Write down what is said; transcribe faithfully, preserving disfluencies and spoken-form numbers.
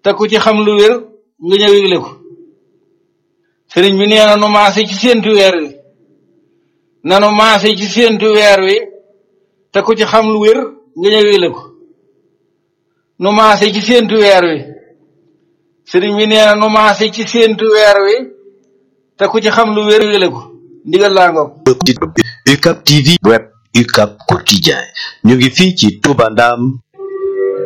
te ku ci xam lu wér nga ñëw yëgle ko sëriñ bi nee na nu maase ci séentu weer wi nanu maase ci séentu weer wi te ku ci xam lu wér nga ñëw yëgle ko nu maase ci séentu weer wi sëriñ bi nee na nu maase ci séentu weer wi te ku ci xam lu wér yëgle ko ndigal laa ngoog. U C A B T V web U C A B quotidien ñu ngi fii ci Touba Ndam